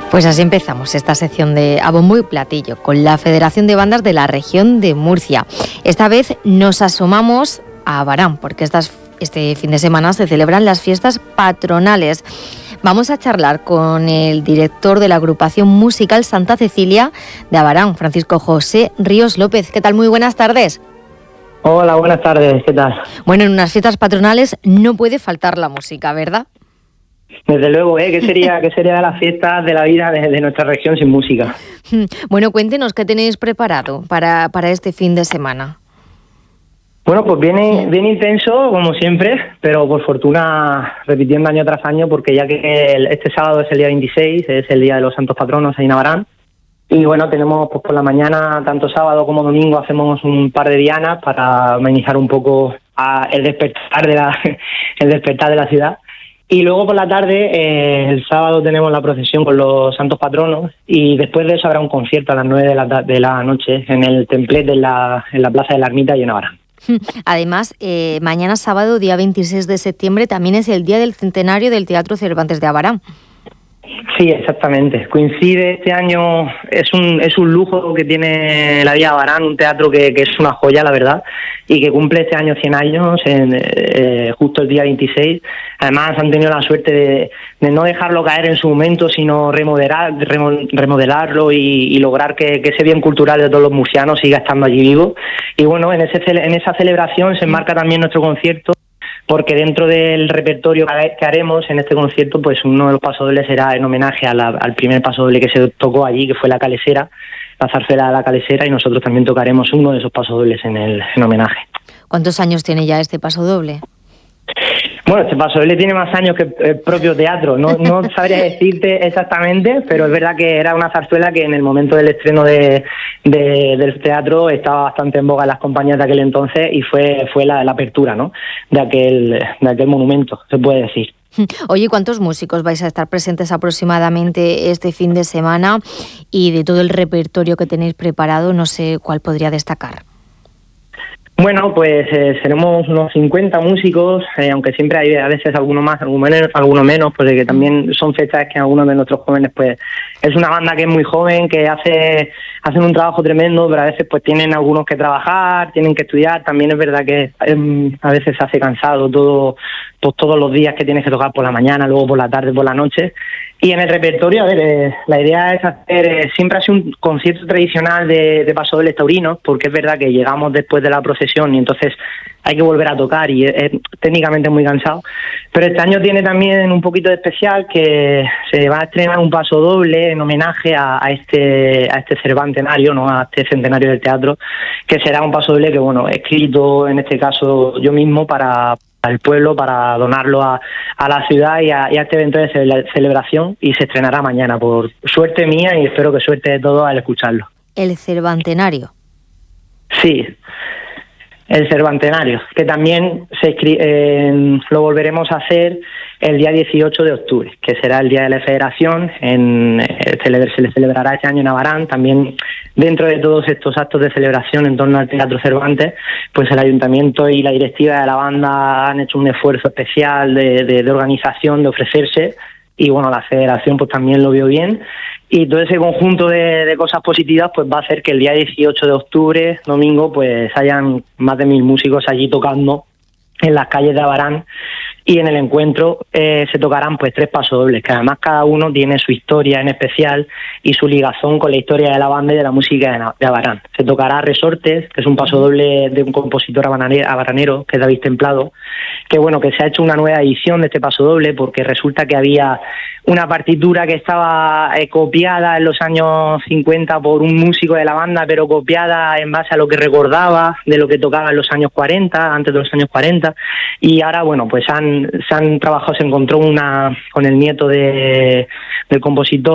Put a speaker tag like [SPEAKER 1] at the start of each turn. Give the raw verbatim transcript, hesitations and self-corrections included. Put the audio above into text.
[SPEAKER 1] Pues así empezamos esta sección de A Bombo y Platillo con la Federación de Bandas de la región de Murcia. Esta vez nos asomamos a Abarán, porque estas, este fin de semana se celebran las fiestas patronales. Vamos a charlar con el director de la agrupación musical Santa Cecilia de Abarán, Francisco José Ríos López. ¿Qué tal? Muy buenas tardes.
[SPEAKER 2] Hola, buenas tardes. ¿Qué tal?
[SPEAKER 1] Bueno, en unas fiestas patronales no puede faltar la música, ¿verdad?
[SPEAKER 2] Desde luego, ¿eh? ¿Qué sería, qué sería de las fiestas de la vida de, de nuestra región sin música?
[SPEAKER 1] Bueno, cuéntenos qué tenéis preparado para, para este fin de semana.
[SPEAKER 2] Bueno, pues viene bien intenso, como siempre, pero por fortuna repitiendo año tras año, porque ya que el, este sábado es el día veintiséis, es el día de los santos patronos ahí en Abarán. Y bueno, tenemos pues por la mañana, tanto sábado como domingo, hacemos un par de dianas para amenizar un poco a el despertar de la, el despertar de la ciudad. Y luego por la tarde, eh, el sábado tenemos la procesión con los santos patronos y después de eso habrá un concierto a las nueve de la, de la noche en el templet de la, en la Plaza de la Ermita y en Abarán.
[SPEAKER 1] Además, eh, mañana sábado, día veintiséis de septiembre, también es el día del centenario del Teatro Cervantes de Abarán.
[SPEAKER 2] Sí, exactamente. Coincide este año, es un es un lujo que tiene la Villa de Abarán, un teatro que, que es una joya, la verdad, y que cumple este año cien años, en, eh, justo el día veintiséis. Además, han tenido la suerte de, de no dejarlo caer en su momento, sino remodelar, remodelarlo y, y lograr que, que ese bien cultural de todos los murcianos siga estando allí vivo. Y bueno, en, ese, en esa celebración se enmarca también nuestro concierto, porque dentro del repertorio que haremos en este concierto, pues uno de los pasodobles será en homenaje a la, al primer pasodoble que se tocó allí, que fue la Calesera, la zarzuela de la Calesera, y nosotros también tocaremos uno de esos pasodobles en el en homenaje.
[SPEAKER 1] ¿Cuántos años tiene ya este pasodoble?
[SPEAKER 2] Bueno, este pasodoble tiene más años que el propio teatro, no, no sabría decirte exactamente, pero es verdad que era una zarzuela que en el momento del estreno de, de, del teatro estaba bastante en boga en las compañías de aquel entonces y fue fue la, la apertura, ¿no?, de aquel, de aquel monumento, se puede decir.
[SPEAKER 1] Oye, ¿cuántos músicos vais a estar presentes aproximadamente este fin de semana? Y de todo el repertorio que tenéis preparado, no sé cuál podría destacar.
[SPEAKER 2] Bueno, pues eh, seremos unos cincuenta músicos, eh, aunque siempre hay a veces alguno más, alguno menos, alguno menos, porque también son fechas que algunos de nuestros jóvenes, pues es una banda que es muy joven, que hace hacen un trabajo tremendo, pero a veces pues tienen algunos que trabajar, tienen que estudiar. También es verdad que eh, a veces se hace cansado todo, pues todos los días que tienes que tocar por la mañana, luego por la tarde, por la noche. Y en el repertorio, a ver, eh, la idea es hacer, eh, siempre hace un concierto tradicional de, de pasodobles taurinos, porque es verdad que llegamos después de la procesión y entonces hay que volver a tocar y es, es técnicamente muy cansado. Pero este año tiene también un poquito de especial, que se va a estrenar un pasodoble en homenaje a, a este a este cervantenario, ¿no?, a este centenario del teatro, que será un pasodoble que, bueno, escrito en este caso yo mismo para al pueblo, para donarlo a, a la ciudad y a, y a este evento de cele- celebración, y se estrenará mañana, por suerte mía y espero que suerte de todos al escucharlo.
[SPEAKER 1] ¿El Cervantenario?
[SPEAKER 2] Sí, el Cervantenario, que también se escri- eh, lo volveremos a hacer el día dieciocho de octubre, que será el Día de la Federación, en, eh, cele- se le celebrará este año en Abarán. También dentro de todos estos actos de celebración en torno al Teatro Cervantes, pues el Ayuntamiento y la directiva de la banda han hecho un esfuerzo especial de, de, de organización, de ofrecerse, y bueno, la Federación pues también lo vio bien, y todo ese conjunto de, de cosas positivas pues va a hacer que el día dieciocho de octubre, domingo, pues hayan más de mil músicos allí tocando en las calles de Abarán. Y en el encuentro eh, se tocarán pues tres pasodobles, que además cada uno tiene su historia en especial y su ligazón con la historia de la banda y de la música de, de Abarán. Se tocará Resortes, que es un pasodoble de un compositor abaranero, que es David Templado, que bueno, que se ha hecho una nueva edición de este pasodoble, porque resulta que había una partitura que estaba eh, copiada en los años cincuenta por un músico de la banda, pero copiada en base a lo que recordaba de lo que tocaba en los años cuarenta, antes de los años cuarenta, y ahora, bueno, pues han, se han trabajado, se encontró una con el nieto de, del compositor,